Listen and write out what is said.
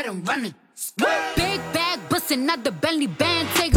I'm running. Big bag bustin' out the belly band. Take